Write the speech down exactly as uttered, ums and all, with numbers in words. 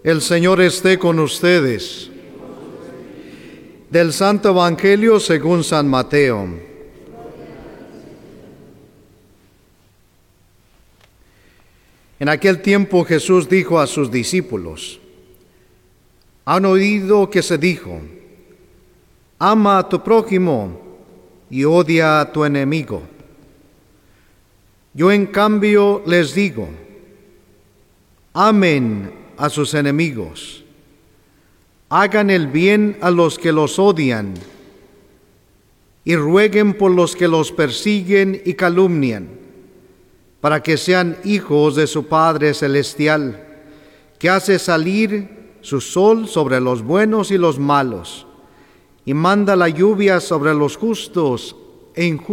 El Señor esté con ustedes. Del Santo Evangelio según San Mateo. En aquel tiempo Jesús dijo a sus discípulos: Han oído que se dijo: ama a tu prójimo y odia a tu enemigo. Yo en cambio les digo: amen a sus enemigos, hagan el bien a los que los odian y rueguen por los que los persiguen y calumnian, para que sean hijos de su Padre Celestial, que hace salir su sol sobre los buenos y los malos, y manda la lluvia sobre los justos e injustos.